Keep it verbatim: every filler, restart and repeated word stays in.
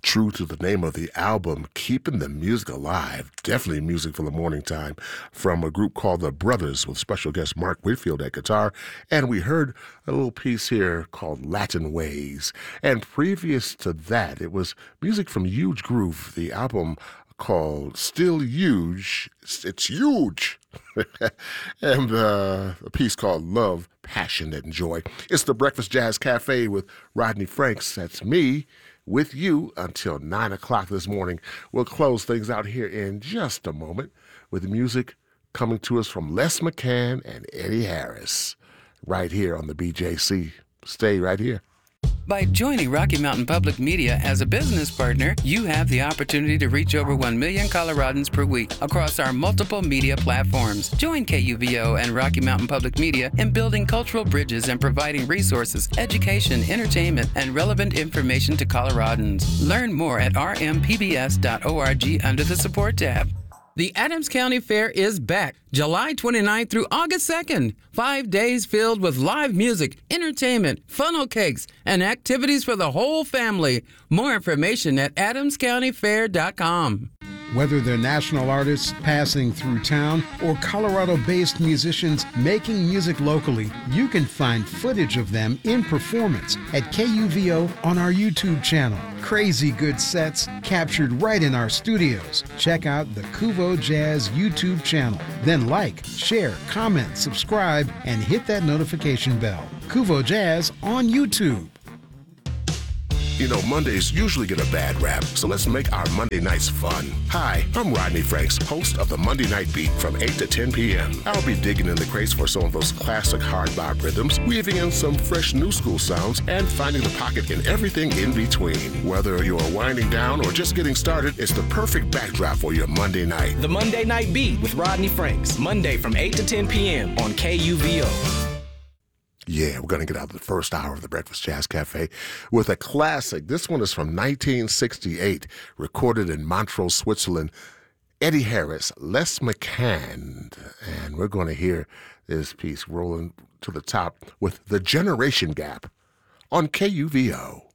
True to the name of the album, keeping the music alive. Definitely music for the morning time from a group called The Brothers with special guest Mark Whitfield at guitar. And we heard a little piece here called Latin Ways. And previous to that, it was music from Huge Groove, the album called Still Huge. It's huge. and uh, a piece called Love, Passion, and Joy. It's the Breakfast Jazz Cafe with Rodney Franks. That's me with you until nine o'clock this morning. We'll close things out here in just a moment with music coming to us from Les McCann and Eddie Harris right here on the B J C. Stay right here. By joining Rocky Mountain Public Media as a business partner, you have the opportunity to reach over one million Coloradans per week across our multiple media platforms. Join K U V O and Rocky Mountain Public Media in building cultural bridges and providing resources, education, entertainment, and relevant information to Coloradans. Learn more at r m p b s dot org under the Support tab. The Adams County Fair is back, July twenty-ninth through August second. Five days filled with live music, entertainment, funnel cakes, and activities for the whole family. More information at adams county fair dot com. Whether they're national artists passing through town or Colorado-based musicians making music locally, you can find footage of them in performance at K U V O on our YouTube channel. Crazy good sets captured right in our studios. Check out the Kuvo Jazz YouTube channel. Then like, share, comment, subscribe, and hit that notification bell. Kuvo Jazz on YouTube. You know, Mondays usually get a bad rap, so let's make our Monday nights fun. Hi, I'm Rodney Franks, host of the Monday Night Beat from eight to ten p.m. I'll be digging in the crates for some of those classic hard bop rhythms, weaving in some fresh new school sounds, and finding the pocket in everything in between. Whether you're winding down or just getting started, it's the perfect backdrop for your Monday night. The Monday Night Beat with Rodney Franks, Monday from eight to ten p.m. on K U V O. Yeah, we're going to get out the first hour of the Breakfast Jazz Cafe with a classic. This one is from nineteen sixty-eight, recorded in Montreux, Switzerland. Eddie Harris, Les McCann. And we're going to hear this piece rolling to the top with The Generation Gap on K U V O.